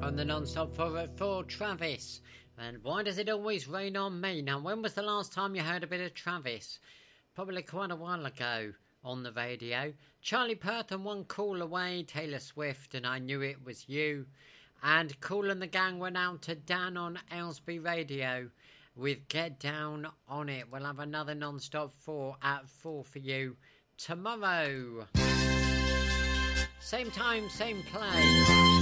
on the non-stop for Travis. And why does it always rain on me? Now, when was the last time you heard a bit of Travis? Probably quite a while ago on the radio. Charlie Puth and One Call Away, Taylor Swift, and I Knew It Was You. And Kool and the Gang went out to Dan on Aylesbury Radio with Get Down On It. We'll have another non-stop 4 at 4 for you tomorrow. Same time, same place.